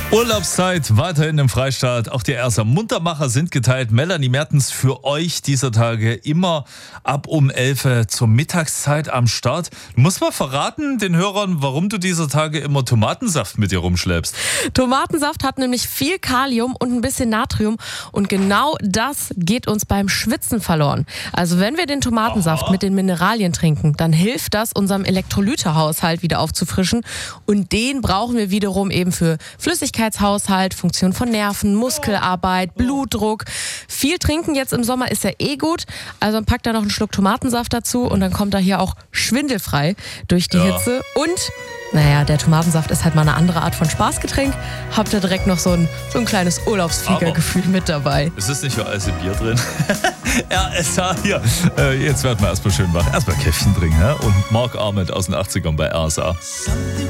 Urlaubszeit weiterhin im Freistaat. Auch die Erster Muntermacher sind geteilt. Melanie Mertens für euch dieser Tage immer ab um 11 Uhr zur Mittagszeit am Start. Du musst mal verraten den Hörern, warum du dieser Tage immer Tomatensaft mit dir rumschleppst. Tomatensaft hat nämlich viel Kalium und ein bisschen Natrium und genau das geht uns beim Schwitzen verloren. Also wenn wir den Tomatensaft mit den Mineralien trinken, dann hilft das, unserem Elektrolytehaushalt wieder aufzufrischen und den brauchen wir wiederum eben für Flüssigkeitshaushalt, Funktion von Nerven, Muskelarbeit, Blutdruck. Viel trinken jetzt im Sommer ist ja eh gut, also dann packt da noch einen Schluck Tomatensaft dazu und dann kommt er hier auch schwindelfrei durch die Hitze und naja, der Tomatensaft ist halt mal eine andere Art von Spaßgetränk. Habt ihr direkt noch so ein kleines Urlaubsfliegergefühl mit dabei. Es ist nicht für alles Bier drin. RSA hier. Jetzt werden wir erstmal schön wach. Erstmal Käffchen trinken. Und Mark Arment aus den 80ern bei RSA.